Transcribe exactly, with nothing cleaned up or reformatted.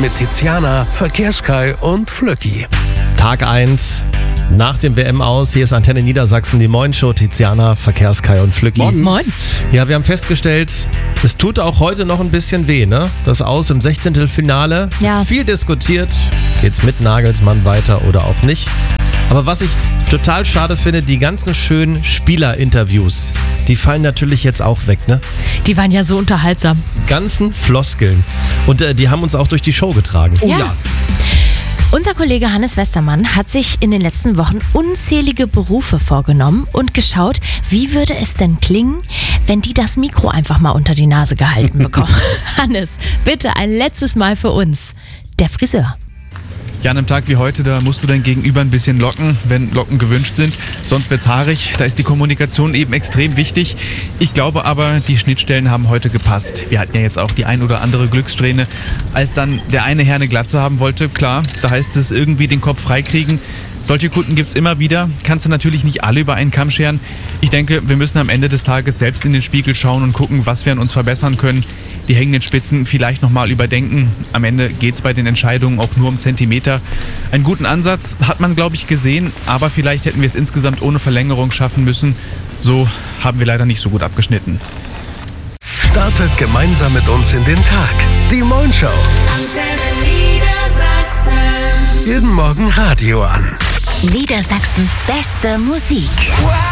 mit Tiziana, Verkehrskai und Flöcki. Tag eins nach dem W M-Aus. Hier ist Antenne Niedersachsen, die Moin-Show. Tiziana, Verkehrskai und Flöcki. Moin. Moin. Ja, wir haben festgestellt, es tut auch heute noch ein bisschen weh, ne? Das Aus im Sechzehntelfinale. Ja. Viel diskutiert. Geht's mit Nagelsmann weiter oder auch nicht? Aber was ich total schade finde, die ganzen schönen Spielerinterviews, die fallen natürlich jetzt auch weg, ne? Die waren ja so unterhaltsam. Ganzen Floskeln. Und äh, die haben uns auch durch die Show getragen. Oh ja. Unser Kollege Hannes Westermann hat sich in den letzten Wochen unzählige Berufe vorgenommen und geschaut, wie würde es denn klingen, wenn die das Mikro einfach mal unter die Nase gehalten bekommen. Hannes, bitte ein letztes Mal für uns. Der Friseur. Ja, an einem Tag wie heute, da musst du dein Gegenüber ein bisschen locken, wenn Locken gewünscht sind. Sonst wird's haarig. Da ist die Kommunikation eben extrem wichtig. Ich glaube aber, die Schnittstellen haben heute gepasst. Wir hatten ja jetzt auch die ein oder andere Glückssträhne. Als dann der eine Herr eine Glatze haben wollte, klar, da heißt es irgendwie den Kopf freikriegen. Solche Kunden gibt's immer wieder. Kannst du natürlich nicht alle über einen Kamm scheren. Ich denke, wir müssen am Ende des Tages selbst in den Spiegel schauen und gucken, was wir an uns verbessern können. Die hängenden Spitzen vielleicht nochmal überdenken. Am Ende geht's bei den Entscheidungen auch nur um Zentimeter. Einen guten Ansatz hat man, glaube ich, gesehen, aber vielleicht hätten wir es insgesamt ohne Verlängerung schaffen müssen. So haben wir leider nicht so gut abgeschnitten. Startet gemeinsam mit uns in den Tag. Die Moin-Show. Antenne Niedersachsen. Jeden Morgen Radio an. Niedersachsens beste Musik.